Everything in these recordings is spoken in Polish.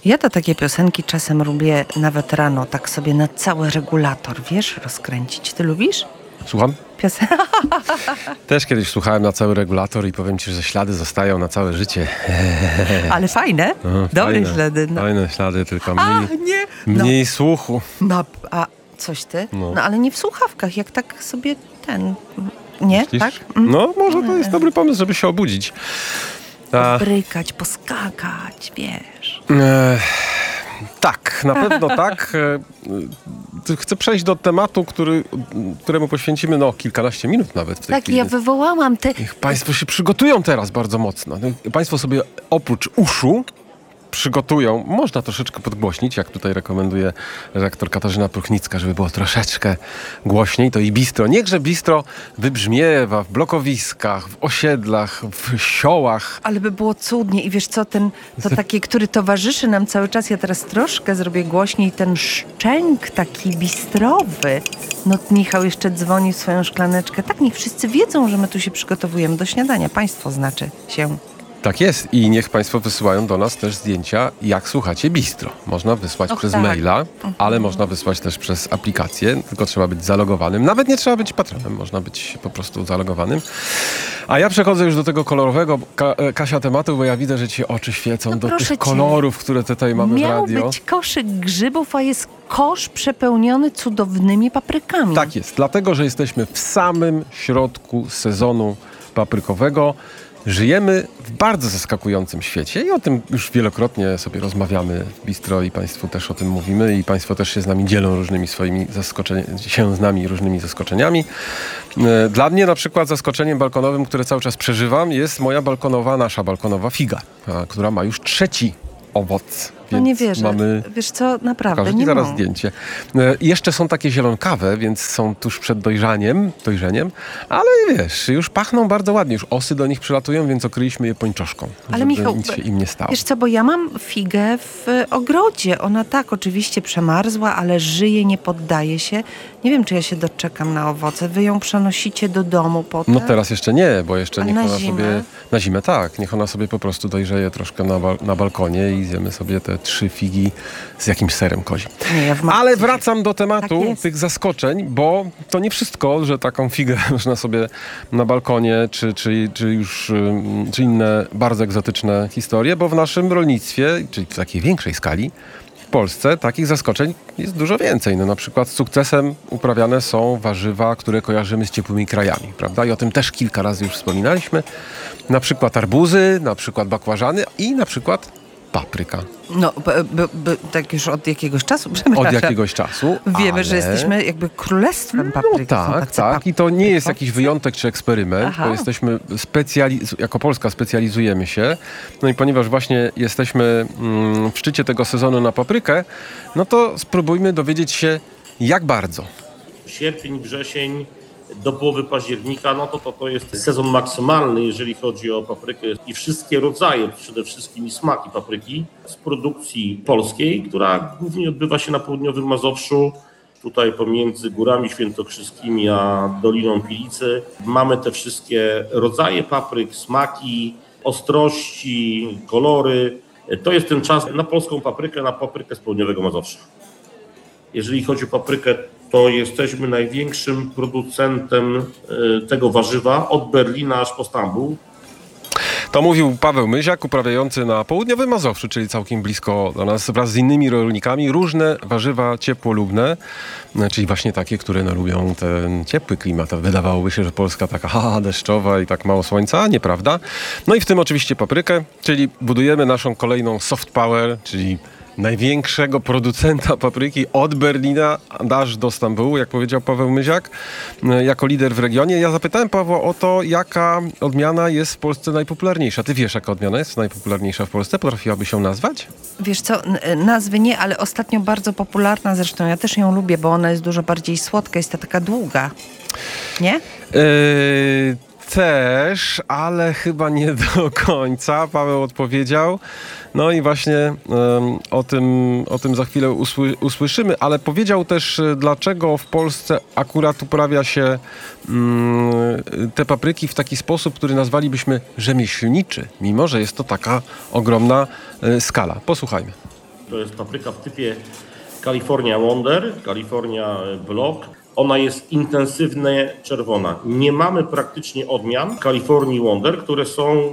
Ja do takiej piosenki czasem lubię nawet rano, tak sobie na cały regulator, wiesz, rozkręcić. Ty lubisz? Słucham? Też kiedyś słuchałem na cały regulator i powiem ci, że ślady zostają na całe życie. Ale fajne? Dobre fajne, ślady. No. Fajne ślady, tylko nie. mniej słuchu. A coś ty? No ale nie w słuchawkach, jak tak sobie Nie? Myślisz? Tak? No, może to jest dobry pomysł, żeby się obudzić. Brykać, poskakać, wiesz. Tak, na pewno tak. Chcę przejść do tematu, któremu poświęcimy kilkanaście minut nawet w tej chwili. Ja wywołałam te... Niech państwo się przygotują teraz bardzo mocno. Państwo sobie oprócz uszu przygotują, można troszeczkę podgłośnić, jak tutaj rekomenduje redaktor Katarzyna Pruchnicka, żeby było troszeczkę głośniej, to i bistro. Niechże bistro wybrzmiewa w blokowiskach, w osiedlach, w siołach. Ale by było cudnie i wiesz co, to taki, który towarzyszy nam cały czas, ja teraz troszkę zrobię głośniej, ten szczęk taki bistrowy. No Michał jeszcze dzwoni w swoją szklaneczkę. Tak, niech wszyscy wiedzą, że my tu się przygotowujemy do śniadania. Państwo znaczy się. Tak jest i niech państwo wysyłają do nas też zdjęcia, jak słuchacie bistro. Można wysłać przez maila, ale można wysłać też przez aplikację, tylko trzeba być zalogowanym. Nawet nie trzeba być patronem, można być po prostu zalogowanym. A ja przechodzę już do tego kolorowego, Kasia, tematu, bo ja widzę, że ci oczy świecą do tych kolorów, które tutaj mamy w radio. Miał być koszyk grzybów, a jest kosz przepełniony cudownymi paprykami. Tak jest, dlatego, że jesteśmy w samym środku sezonu paprykowego. Żyjemy w bardzo zaskakującym świecie i o tym już wielokrotnie sobie rozmawiamy w bistro i państwu też o tym mówimy i państwo też się z nami dzielą różnymi różnymi zaskoczeniami. Dla mnie na przykład zaskoczeniem balkonowym, które cały czas przeżywam, jest nasza balkonowa figa, która ma już trzeci owoc. No nie wierzę. Wiesz co, naprawdę nie zaraz zdjęcie. Jeszcze są takie zielonkawe, więc są tuż przed dojrzeniem, ale wiesz, już pachną bardzo ładnie. Już osy do nich przylatują, więc okryliśmy je pończoszką. Ale Michał, nic się im nie stało. Wiesz co, bo ja mam figę w ogrodzie. Ona tak, oczywiście przemarzła, ale żyje, nie poddaje się. Nie wiem, czy ja się doczekam na owoce. Wy ją przenosicie do domu potem? No teraz jeszcze nie, bo jeszcze niech ona zimę? sobie... Na zimę tak. Niech ona sobie po prostu dojrzeje troszkę na balkonie i zjemy sobie te 3 figi z jakimś serem kozim. Ale wracam do tematu tych zaskoczeń, bo to nie wszystko, że taką figę można sobie na balkonie, czy inne bardzo egzotyczne historie, bo w naszym rolnictwie, czyli w takiej większej skali, w Polsce takich zaskoczeń jest dużo więcej. No, na przykład z sukcesem uprawiane są warzywa, które kojarzymy z ciepłymi krajami, prawda? I o tym też kilka razy już wspominaliśmy. Na przykład arbuzy, na przykład bakłażany i na przykład papryka. No, tak już od jakiegoś czasu, Od jakiegoś czasu. Wiemy, że jesteśmy jakby królestwem papryki. No tak. I to nie jest jakiś wyjątek czy eksperyment, bo jesteśmy jako Polska specjalizujemy się. No i ponieważ właśnie jesteśmy w szczycie tego sezonu na paprykę, no to spróbujmy dowiedzieć się, jak bardzo. Sierpień, wrzesień, do połowy października, no to jest sezon maksymalny, jeżeli chodzi o paprykę i wszystkie rodzaje, przede wszystkim i smaki papryki z produkcji polskiej, która głównie odbywa się na południowym Mazowszu, tutaj pomiędzy Górami Świętokrzyskimi a Doliną Pilicy. Mamy te wszystkie rodzaje papryk, smaki, ostrości, kolory. To jest ten czas na polską paprykę, na paprykę z południowego Mazowsza. Jeżeli chodzi o paprykę, to jesteśmy największym producentem tego warzywa od Berlina aż po Stambuł. To mówił Paweł Myziak, uprawiający na południowym Mazowszu, czyli całkiem blisko do nas, wraz z innymi rolnikami, różne warzywa ciepłolubne, czyli właśnie takie, które lubią ten ciepły klimat. Wydawałoby się, że Polska taka deszczowa i tak mało słońca, a nieprawda. No i w tym oczywiście paprykę, czyli budujemy naszą kolejną soft power, czyli największego producenta papryki od Berlina aż do Stambułu, jak powiedział Paweł Myziak, jako lider w regionie. Ja zapytałem Pawła o to, jaka odmiana jest w Polsce najpopularniejsza. Ty wiesz, jaka odmiana jest najpopularniejsza w Polsce? Potrafiłabyś ją nazwać? Wiesz co, nazwy nie, ale ostatnio bardzo popularna, zresztą ja też ją lubię, bo ona jest dużo bardziej słodka, jest taka długa. Nie? Też, ale chyba nie do końca. Paweł odpowiedział. No i właśnie o tym za chwilę usłyszymy, ale powiedział też, dlaczego w Polsce akurat uprawia się te papryki w taki sposób, który nazwalibyśmy rzemieślniczy, mimo że jest to taka ogromna skala. Posłuchajmy. To jest papryka w typie California Wonder, California Block. Ona jest intensywnie czerwona. Nie mamy praktycznie odmian California Wonder, które są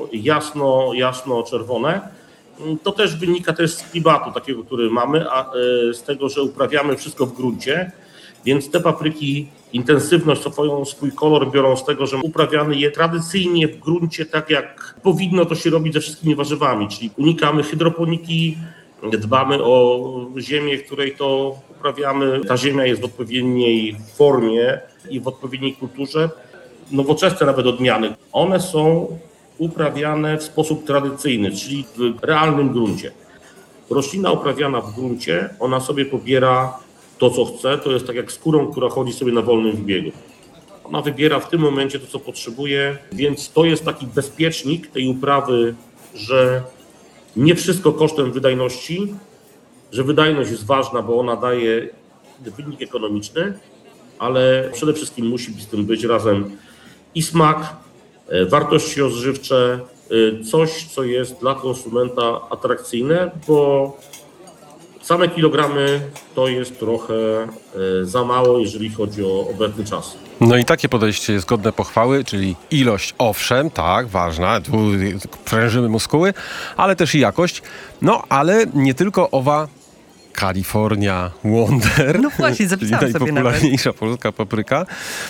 jasno czerwone. To też wynika też z klimatu takiego, który mamy, a z tego, że uprawiamy wszystko w gruncie. Więc te papryki intensywność, swój kolor biorą z tego, że uprawiamy je tradycyjnie w gruncie, tak jak powinno to się robić ze wszystkimi warzywami, czyli unikamy hydroponiki, dbamy o ziemię, w której to uprawiamy. Ta ziemia jest w odpowiedniej formie i w odpowiedniej kulturze. Nowoczesne nawet odmiany, one są uprawiane w sposób tradycyjny, czyli w realnym gruncie. Roślina uprawiana w gruncie, ona sobie pobiera to, co chce, to jest tak jak skórą, która chodzi sobie na wolnym biegu. Ona wybiera w tym momencie to, co potrzebuje, więc to jest taki bezpiecznik tej uprawy, że nie wszystko kosztem wydajności, że wydajność jest ważna, bo ona daje wynik ekonomiczny, ale przede wszystkim musi z tym być razem i smak, wartości odżywcze, coś, co jest dla konsumenta atrakcyjne, bo same kilogramy to jest trochę za mało, jeżeli chodzi o obecny czas. No i takie podejście jest godne pochwały, czyli ilość owszem, tak, ważna, tu prężymy muskuły, ale też i jakość. No, ale nie tylko owa California Wonder, No właśnie, zapisałam czyli sobie najpopularniejsza polska papryka,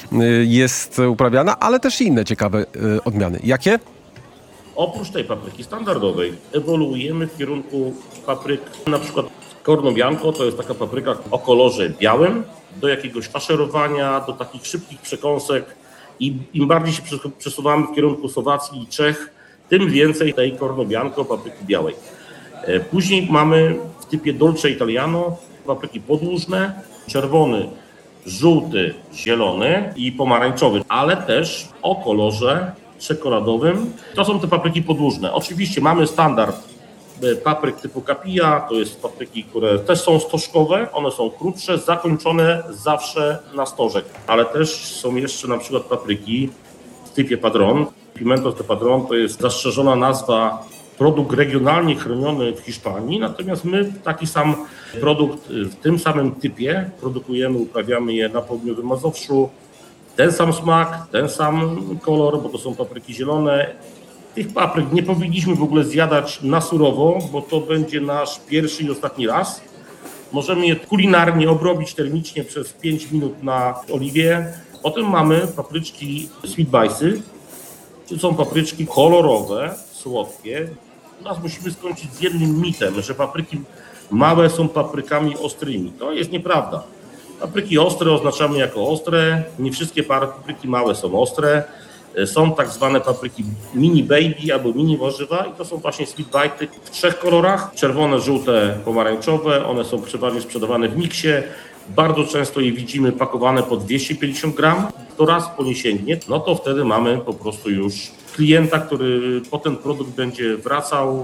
jest uprawiana, ale też i inne ciekawe odmiany. Jakie? Oprócz tej papryki standardowej ewoluujemy w kierunku papryk, na przykład Corno Bianco, to jest taka papryka o kolorze białym, do jakiegoś faszerowania, do takich szybkich przekąsek i im bardziej się przesuwamy w kierunku Słowacji i Czech, tym więcej tej Corno Bianco, papryki białej. Później mamy w typie Dolce Italiano papryki podłużne, czerwony, żółty, zielony i pomarańczowy, ale też o kolorze czekoladowym. To są te papryki podłużne. Oczywiście mamy standard papryk typu Capilla, to jest papryki, które też są stożkowe, one są krótsze, zakończone zawsze na stożek, ale też są jeszcze na przykład papryki w typie Padron. Pimentos de Padron to jest zastrzeżona nazwa, produkt regionalnie chroniony w Hiszpanii, natomiast my taki sam produkt w tym samym typie produkujemy, uprawiamy je na południowym Mazowszu. Ten sam smak, ten sam kolor, bo to są papryki zielone. Tych papryk nie powinniśmy w ogóle zjadać na surowo, bo to będzie nasz pierwszy i ostatni raz. Możemy je kulinarnie obrobić termicznie przez 5 minut na oliwie. Potem mamy papryczki sweet bice'y, to są papryczki kolorowe, słodkie. Teraz musimy skończyć z jednym mitem, że papryki małe są paprykami ostrymi. To jest nieprawda. Papryki ostre oznaczamy jako ostre, nie wszystkie papryki małe są ostre. Są tak zwane papryki mini baby albo mini warzywa i to są właśnie sweet bite'y w 3 kolorach, czerwone, żółte, pomarańczowe. One są przeważnie sprzedawane w miksie. Bardzo często je widzimy pakowane po 250 gram. To raz po nie sięgnie, no to wtedy mamy po prostu już klienta, który po ten produkt będzie wracał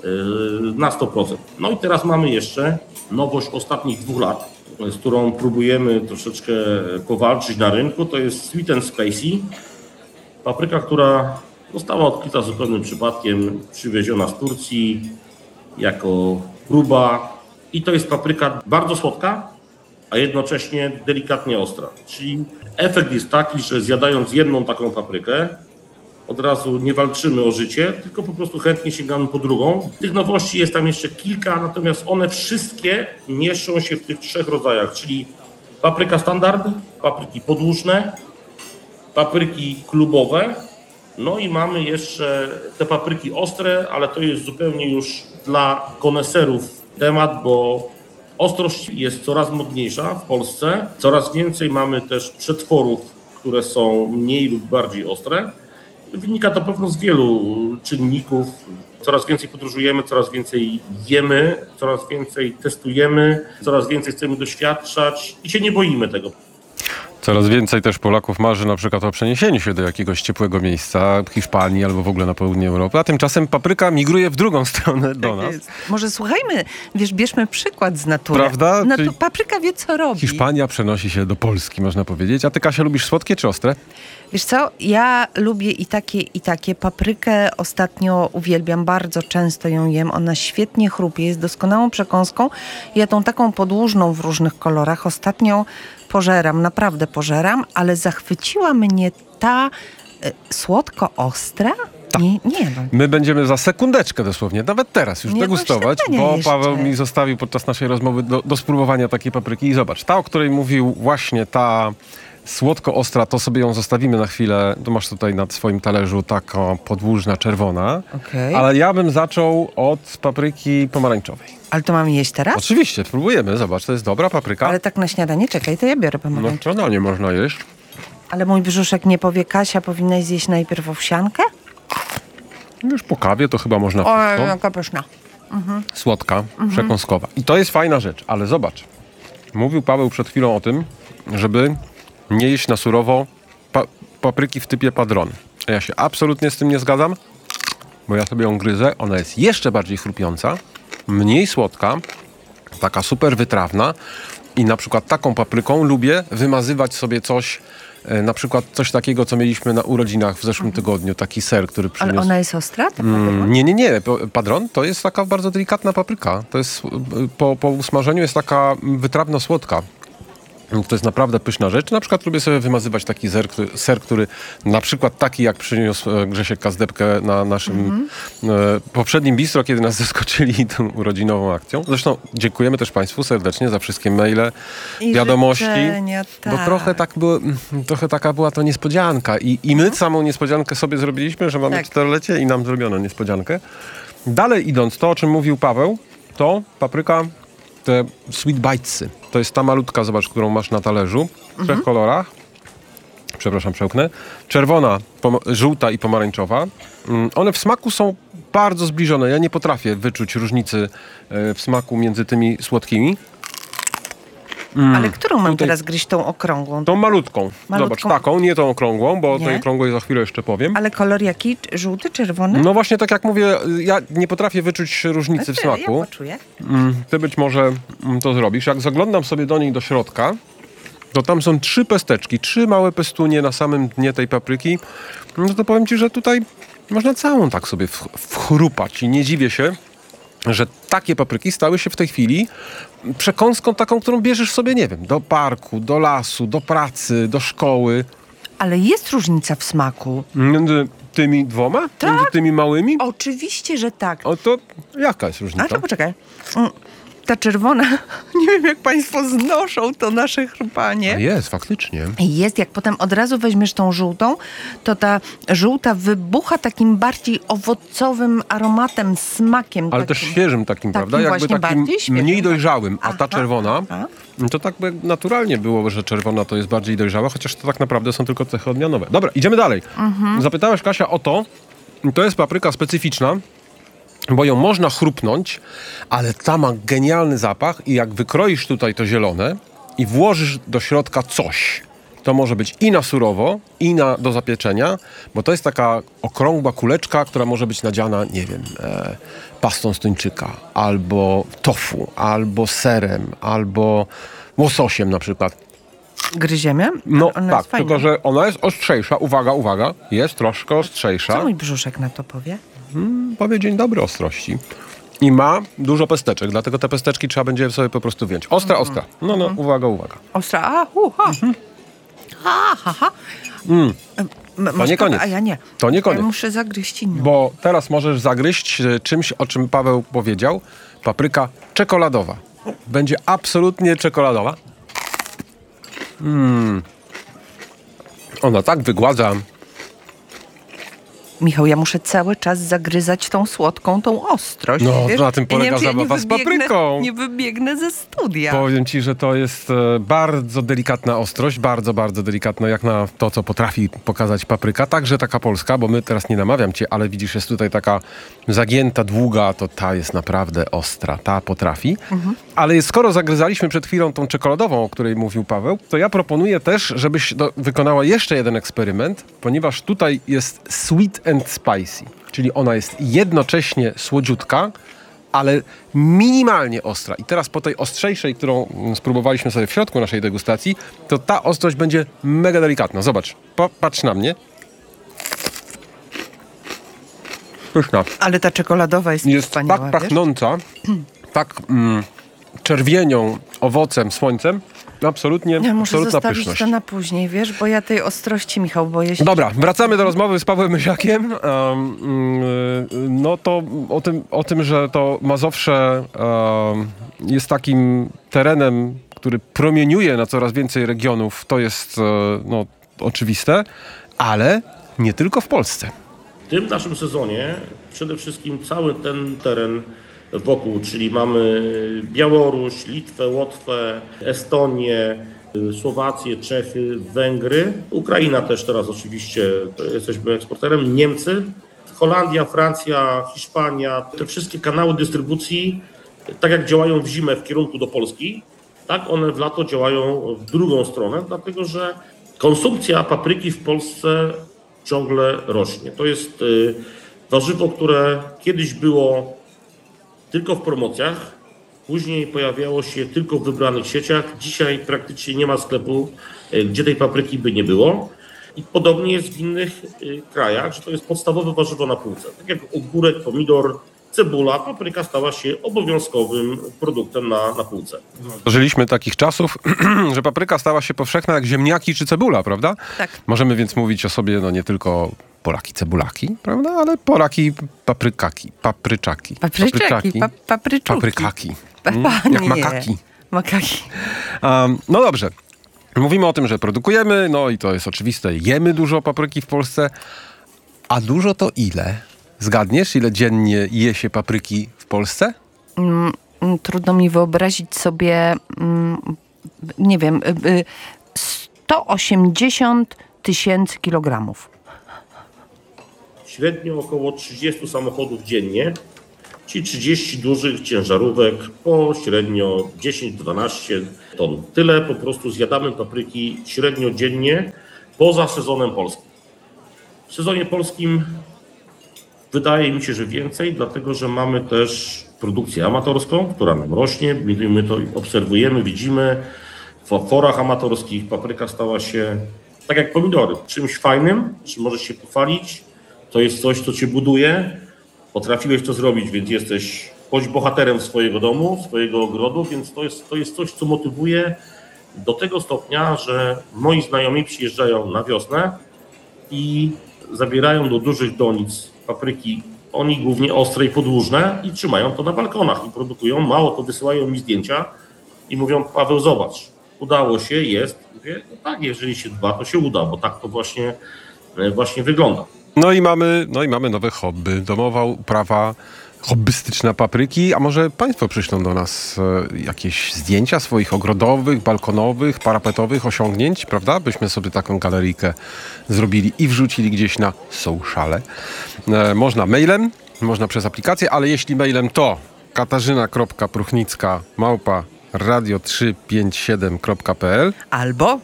na 100%. No i teraz mamy jeszcze nowość ostatnich 2 lat, z którą próbujemy troszeczkę powalczyć na rynku. To jest Sweet and Spicy. Papryka, która została odkryta zupełnym przypadkiem, przywieziona z Turcji jako próba. I to jest papryka bardzo słodka, a jednocześnie delikatnie ostra. Czyli efekt jest taki, że zjadając jedną taką paprykę, od razu nie walczymy o życie, tylko po prostu chętnie sięgamy po drugą. Tych nowości jest tam jeszcze kilka, natomiast one wszystkie mieszczą się w tych 3 rodzajach, czyli papryka standard, papryki podłużne, papryki klubowe, no i mamy jeszcze te papryki ostre, ale to jest zupełnie już dla koneserów temat, bo ostrość jest coraz modniejsza w Polsce. Coraz więcej mamy też przetworów, które są mniej lub bardziej ostre. Wynika to pewno z wielu czynników. Coraz więcej podróżujemy, coraz więcej jemy, coraz więcej testujemy, coraz więcej chcemy doświadczać i się nie boimy tego. Coraz więcej też Polaków marzy na przykład o przeniesieniu się do jakiegoś ciepłego miejsca, Hiszpanii albo w ogóle na południe Europy, a tymczasem papryka migruje w drugą stronę do nas. Jest. Może słuchajmy, bierzmy przykład z natury. Prawda? Czyli Papryka wie, co robi. Hiszpania przenosi się do Polski, można powiedzieć. A ty, Kasia, lubisz słodkie czy ostre? Wiesz co, ja lubię i takie, i takie. Paprykę ostatnio uwielbiam, bardzo często ją jem. Ona świetnie chrupie, jest doskonałą przekąską. Ja tą taką podłużną w różnych kolorach ostatnio pożeram, naprawdę pożeram, ale zachwyciła mnie ta słodko-ostra. Tak. Nie, My będziemy za sekundeczkę dosłownie, nawet teraz już Nie, degustować, śniadania bo jeszcze. Paweł mi zostawił podczas naszej rozmowy do spróbowania takiej papryki. I zobacz, ta, o której mówił właśnie ta słodko-ostra, to sobie ją zostawimy na chwilę. Tu masz tutaj na swoim talerzu taka podłużna, czerwona. Okej. Ale ja bym zaczął od papryki pomarańczowej. Ale to mamy jeść teraz? Oczywiście, spróbujemy. Zobacz, to jest dobra papryka. Ale tak na śniadanie, czekaj, to ja biorę No, pomarańczę. to nie można jeść. Ale mój brzuszek nie powie, Kasia, powinnaś zjeść najpierw owsiankę? Już po kawie to chyba można Oj, wszystko. jaka pyszna. Słodka, przekąskowa. I to jest fajna rzecz, ale zobacz. Mówił Paweł przed chwilą o tym, żeby nie jeść na surowo papryki w typie padron. A ja się absolutnie z tym nie zgadzam, bo ja sobie ją gryzę. Ona jest jeszcze bardziej chrupiąca, mniej słodka, taka super wytrawna i na przykład taką papryką lubię wymazywać sobie coś, na przykład coś takiego, co mieliśmy na urodzinach w zeszłym tygodniu, taki ser, który przyniósł. Ale ona jest ostra? Ta papryka? Nie. Padron to jest taka bardzo delikatna papryka. To jest, po usmażeniu jest taka wytrawno-słodka. To jest naprawdę pyszna rzecz. Na przykład lubię sobie wymazywać taki ser, który na przykład taki, jak przyniósł Grzesiek Kazdebkę na naszym poprzednim bistro, kiedy nas zaskoczyli tą urodzinową akcją. Zresztą dziękujemy też Państwu serdecznie za wszystkie maile, I wiadomości. życzenia, Bo tak. trochę taka była to niespodzianka. I my samą niespodziankę sobie zrobiliśmy, że mamy Tak. 4-lecie i nam zrobiono niespodziankę. Dalej idąc, to o czym mówił Paweł, to papryka, te sweet bitesy. To jest ta malutka, zobacz, którą masz na talerzu. W trzech kolorach. Przepraszam, przełknę. Czerwona, żółta i pomarańczowa. One w smaku są bardzo zbliżone. Ja nie potrafię wyczuć różnicy w smaku między tymi słodkimi. Ale którą mam Tutaj- teraz gryźć, tą okrągłą? Tą malutką. Malutką. Zobacz, taką, nie tą okrągłą, bo o Nie? tej okrągłej za chwilę jeszcze powiem. Ale kolor jaki? Żółty, czerwony? No właśnie, tak jak mówię, ja nie potrafię wyczuć różnicy w Znaczy, Ja smaku. poczuję. Ty być może to zrobisz. Jak zaglądam sobie do niej do środka, to tam są 3 pesteczki, 3 małe pestunie na samym dnie tej papryki. No to powiem ci, że tutaj można całą tak sobie wchrupać i nie dziwię się, że takie papryki stały się w tej chwili przekąską taką, którą bierzesz sobie, nie wiem, do parku, do lasu, do pracy, do szkoły. Ale jest różnica w smaku. Między tymi dwoma? Tak. Między tymi małymi? Oczywiście, że tak. O to jaka jest A różnica? to poczekaj. Ta czerwona, nie wiem jak państwo znoszą to nasze chrupanie. A jest, faktycznie. Jest, jak potem od razu weźmiesz tą żółtą, to ta żółta wybucha takim bardziej owocowym aromatem, smakiem. Ale takim. też świeżym takim, prawda? Jakby właśnie takim bardziej świeżym. mniej dojrzałym. A ta Aha, czerwona, aha. to tak by naturalnie było, że czerwona to jest bardziej dojrzała, chociaż to tak naprawdę są tylko cechy odmianowe. Dobra, idziemy dalej. Zapytałaś, Kasia, o to. To jest papryka specyficzna, bo ją można chrupnąć, ale ta ma genialny zapach i jak wykroisz tutaj to zielone i włożysz do środka coś, to może być i na surowo, i do zapieczenia, bo to jest taka okrągła kuleczka, która może być nadziana, nie wiem, pastą z tuńczyka, albo tofu, albo serem, albo łososiem na przykład. Gryziemy? No Ona tak, jest fajna. tylko że ona jest ostrzejsza. Uwaga, jest troszkę Co ostrzejsza. mój brzuszek na to powie? Powie dzień dobry ostrości. I ma dużo pesteczek, dlatego te pesteczki trzeba będzie sobie po prostu wyjąć. Ostra. No, uwaga. Ostra, ha. To nie koniec. A ja nie. To nie koniec. Ja muszę zagryźć inną. Bo teraz możesz zagryźć czymś, o czym Paweł powiedział. Papryka czekoladowa. Będzie absolutnie czekoladowa. Ona tak wygładza Michał, ja muszę cały czas zagryzać tą słodką, tą ostrość. No, wiesz? na tym polega ja nie wiem, czy zabawa z papryką. Nie wybiegnę ze studia. Powiem ci, że to jest bardzo delikatna ostrość, bardzo, bardzo delikatna, jak na to, co potrafi pokazać papryka. Także taka polska, bo my teraz nie namawiam cię, ale widzisz, jest tutaj taka zagięta, długa, to ta jest naprawdę ostra, ta potrafi. Ale skoro zagryzaliśmy przed chwilą tą czekoladową, o której mówił Paweł, to ja proponuję też, żebyś wykonała jeszcze jeden eksperyment, ponieważ tutaj jest sweet and spicy, czyli ona jest jednocześnie słodziutka, ale minimalnie ostra. I teraz po tej ostrzejszej, którą spróbowaliśmy sobie w środku naszej degustacji, to ta ostrość będzie mega delikatna. Zobacz, patrz na mnie. Pyszna. Ale ta czekoladowa jest wspaniała, tak pachnąca, tak czerwienią, owocem, słońcem. Absolutnie, Ja muszę absolutna zostawić pyszność. to na później, wiesz, bo ja tej ostrości, Michał, boję się. Dobra, wracamy do rozmowy z Pawłem Mysiakiem. No to o tym, że to Mazowsze jest takim terenem, który promieniuje na coraz więcej regionów, to jest oczywiste, ale nie tylko w Polsce. W tym naszym sezonie przede wszystkim cały ten teren wokół, czyli mamy Białoruś, Litwę, Łotwę, Estonię, Słowację, Czechy, Węgry, Ukraina też teraz oczywiście, jesteśmy eksporterem, Niemcy, Holandia, Francja, Hiszpania, te wszystkie kanały dystrybucji, tak jak działają w zimę w kierunku do Polski, tak one w lato działają w drugą stronę, dlatego że konsumpcja papryki w Polsce ciągle rośnie. To jest warzywo, które kiedyś było tylko w promocjach, później pojawiało się tylko w wybranych sieciach. Dzisiaj praktycznie nie ma sklepu, gdzie tej papryki by nie było. I podobnie jest w innych krajach, że to jest podstawowe warzywo na półce. Tak jak ogórek, pomidor, cebula, papryka stała się obowiązkowym produktem na półce. Dożyliśmy takich czasów, że papryka stała się powszechna jak ziemniaki czy cebula, prawda? Tak. Możemy więc mówić o sobie nie tylko Polaki cebulaki, prawda? Ale Polaki papryczaki. Papryczuki. Paprykaki. Jak Nie. makaki. Makaki. No dobrze. Mówimy o tym, że produkujemy, no i to jest oczywiste. Jemy dużo papryki w Polsce. A dużo to ile? Zgadniesz, ile dziennie je się papryki w Polsce? Trudno mi wyobrazić sobie, nie wiem, 180 000 kilogramów. Średnio około 30 samochodów dziennie, czyli 30 dużych ciężarówek po średnio 10-12 ton. Tyle po prostu zjadamy papryki średnio dziennie poza sezonem polskim. W sezonie polskim wydaje mi się, że więcej, dlatego że mamy też produkcję amatorską, która nam rośnie. My to obserwujemy, widzimy. W forach amatorskich papryka stała się, tak jak pomidory, czymś fajnym, czym możesz się pochwalić. To jest coś, co cię buduje. Potrafiłeś to zrobić, więc jesteś choć bohaterem swojego domu, swojego ogrodu, więc to jest coś, co motywuje do tego stopnia, że moi znajomi przyjeżdżają na wiosnę i zabierają do dużych donic papryki, oni głównie ostre i podłużne, i trzymają to na balkonach i produkują. Mało to, wysyłają mi zdjęcia i mówią: Paweł, zobacz, udało się, jest. Mówię: no tak, jeżeli się dba, to się uda, bo tak to właśnie wygląda. No i mamy nowe hobby. Domowa uprawa hobbystyczna papryki. A może państwo przyślą do nas jakieś zdjęcia swoich ogrodowych, balkonowych, parapetowych osiągnięć, prawda? Byśmy sobie taką galeryjkę zrobili i wrzucili gdzieś na sociale. Można mailem, można przez aplikację, ale jeśli mailem, to katarzyna.pruchnicka@radio357.pl Albo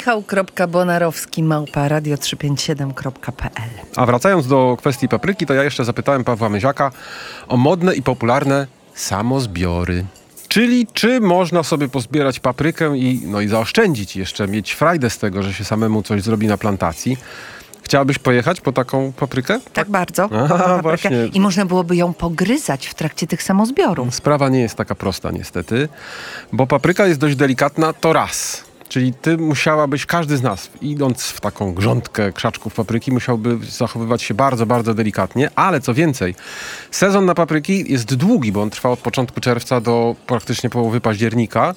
michał.bonarowski@radio357.pl. A wracając do kwestii papryki, to ja jeszcze zapytałem Pawła Mysiaka o modne i popularne samozbiory. Czyli czy można sobie pozbierać paprykę i zaoszczędzić jeszcze, mieć frajdę z tego, że się samemu coś zrobi na plantacji. Chciałabyś pojechać po taką paprykę? Tak bardzo. Aha, właśnie. I można byłoby ją pogryzać w trakcie tych samozbiorów. Sprawa nie jest taka prosta niestety, bo papryka jest dość delikatna, to raz. Czyli ty musiałabyś, każdy z nas, idąc w taką grządkę krzaczków papryki, musiałby zachowywać się bardzo, bardzo delikatnie, ale co więcej, sezon na papryki jest długi, bo on trwa od początku czerwca do praktycznie połowy października.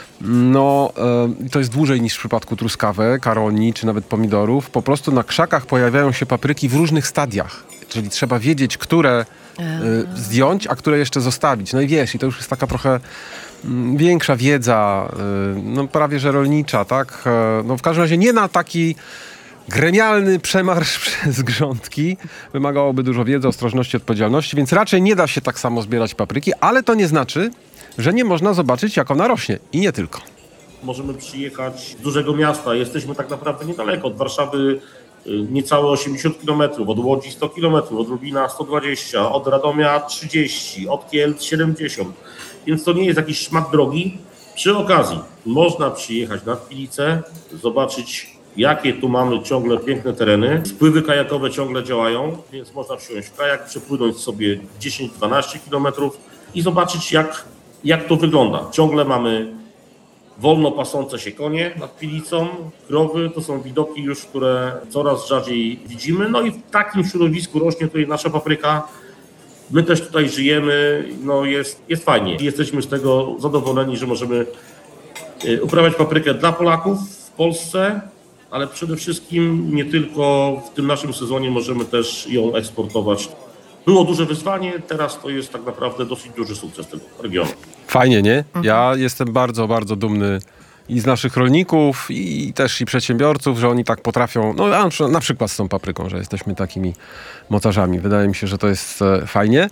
To jest dłużej niż w przypadku truskawek, aronii czy nawet pomidorów. Po prostu na krzakach pojawiają się papryki w różnych stadiach czyli trzeba wiedzieć, które zdjąć, a które jeszcze zostawić. No i wiesz, i to już jest taka trochę większa wiedza, no prawie że rolnicza, tak? No w każdym razie nie na taki gremialny przemarsz przez grządki wymagałoby dużo wiedzy, ostrożności, odpowiedzialności, więc raczej nie da się tak samo zbierać papryki, ale to nie znaczy, że nie można zobaczyć, jak ona rośnie. I nie tylko. Możemy przyjechać z dużego miasta. Jesteśmy tak naprawdę niedaleko. Od Warszawy niecałe 80 km, od Łodzi 100 km, od Lublina 120, od Radomia 30, od Kielc 70. Więc to nie jest jakiś szmat drogi. Przy okazji można przyjechać na Pilicę, zobaczyć, jakie tu mamy ciągle piękne tereny. Spływy kajakowe ciągle działają, więc można wsiąść w kajak, przepłynąć sobie 10-12 km i zobaczyć, jak to wygląda. Ciągle mamy wolno pasące się konie nad Pilicą, krowy. To są widoki już, które coraz rzadziej widzimy. No i w takim środowisku rośnie tutaj nasza papryka. My też tutaj żyjemy, no jest fajnie. Jesteśmy z tego zadowoleni, że możemy uprawiać paprykę dla Polaków w Polsce, ale przede wszystkim nie tylko w tym naszym sezonie możemy też ją eksportować. Było duże wyzwanie, teraz to jest tak naprawdę dosyć duży sukces tego regionu. Fajnie, nie? Ja jestem bardzo, bardzo dumny i z naszych rolników, i też i przedsiębiorców, że oni tak potrafią, no na przykład z tą papryką, że jesteśmy takimi mocarzami. Wydaje mi się, że to jest fajnie.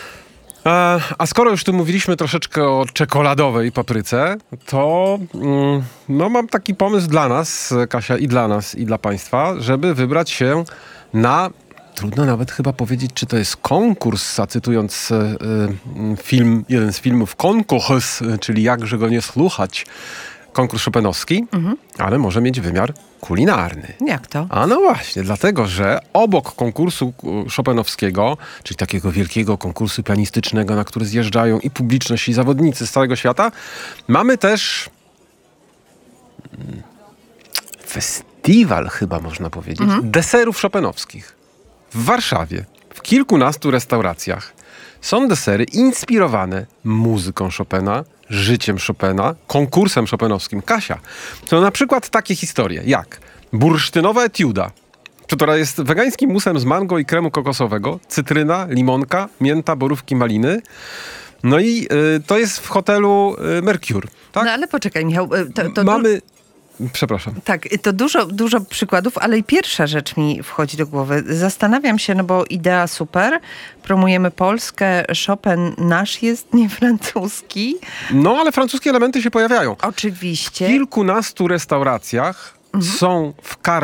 A skoro już tu mówiliśmy troszeczkę o czekoladowej papryce, to no mam taki pomysł dla nas, Kasia, i dla nas, i dla państwa, żeby wybrać się na... Trudno nawet chyba powiedzieć, czy to jest konkurs, zacytując jeden z filmów Konkurs, czyli jakże go nie słuchać, konkurs chopinowski, ale może mieć wymiar kulinarny. Jak to? A no właśnie, dlatego, że obok konkursu chopinowskiego, czyli takiego wielkiego konkursu pianistycznego, na który zjeżdżają i publiczność, i zawodnicy z całego świata, mamy też festiwal, chyba można powiedzieć, deserów chopinowskich. W Warszawie, w kilkunastu restauracjach są desery inspirowane muzyką Chopina, życiem Chopina, konkursem chopinowskim. Kasia, to na przykład takie historie jak bursztynowa etiuda, która jest wegańskim musem z mango i kremu kokosowego, cytryna, limonka, mięta, borówki, maliny. No i to jest w hotelu Mercure. Tak? No ale poczekaj, Michał, to mamy... Przepraszam. Tak, to dużo przykładów, ale i pierwsza rzecz mi wchodzi do głowy. Zastanawiam się, no bo idea super, promujemy Polskę, Chopin nasz jest, nie francuski. No, ale francuskie elementy się pojawiają. Oczywiście. W kilkunastu restauracjach są w